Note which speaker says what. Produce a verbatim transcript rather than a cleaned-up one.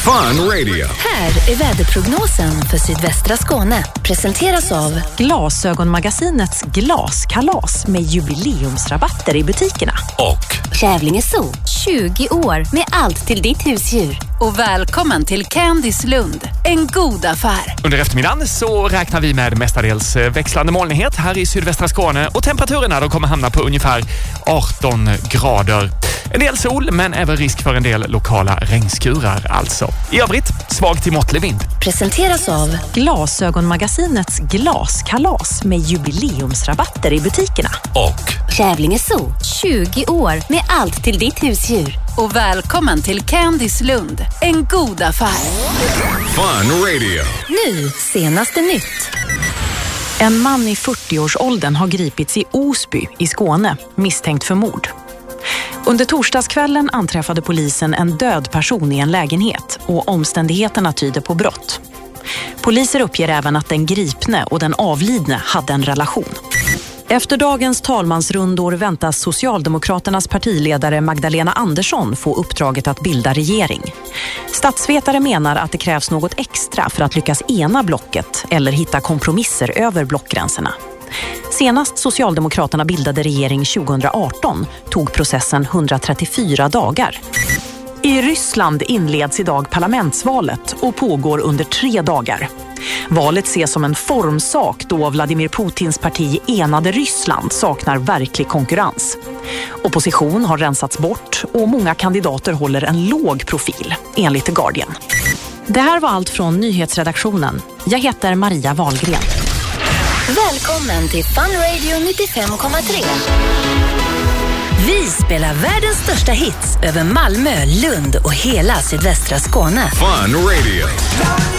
Speaker 1: Fun Radio.
Speaker 2: Här är väderprognosen för sydvästra Skåne. Presenteras av
Speaker 3: Glasögonmagasinets glaskalas med jubileumsrabatter i butikerna.
Speaker 1: Och
Speaker 2: Kävlinge Zoo, tjugo år med allt till ditt husdjur. Och välkommen till Candice Lund, en god affär.
Speaker 4: Under eftermiddagen så räknar vi med mestadels växlande molnighet här i sydvästra Skåne och temperaturerna då kommer hamna på ungefär arton grader. En del sol men även risk för en del lokala regnskurar alltså. I övrigt svag till måttlig vind.
Speaker 2: Presenteras av
Speaker 3: Glasögonmagasinets glaskalas med jubileumsrabatter i butikerna.
Speaker 1: Och
Speaker 2: Kävlinge Zoo, tjugo år med allt till ditt husdjur. Och välkommen till Candice Lund, en god affär.
Speaker 1: Fun Radio.
Speaker 2: Nu, senaste nytt.
Speaker 3: En man i fyrtioårsåldern har gripits i Osby i Skåne, misstänkt för mord. Under torsdagskvällen anträffade polisen en död person i en lägenhet och omständigheterna tyder på brott. Poliser uppger även att den gripne och den avlidne hade en relation. Efter dagens talmansrundor väntas Socialdemokraternas partiledare Magdalena Andersson få uppdraget att bilda regering. Statsvetare menar att det krävs något extra för att lyckas ena blocket eller hitta kompromisser över blockgränserna. Senast Socialdemokraterna bildade regering tjugoarton tog processen hundratrettiofyra dagar. I Ryssland inleds idag parlamentsvalet och pågår under tre dagar. Valet ses som en formsak då Vladimir Putins parti Enade Ryssland saknar verklig konkurrens. Opposition har rensats bort och många kandidater håller en låg profil, enligt The Guardian. Det här var allt från nyhetsredaktionen. Jag heter Maria Wahlgren.
Speaker 2: Välkommen till Fun Radio nittiofem komma tre. Vi spelar världens största hits över Malmö, Lund och hela sydvästra Skåne.
Speaker 1: Fun Radio.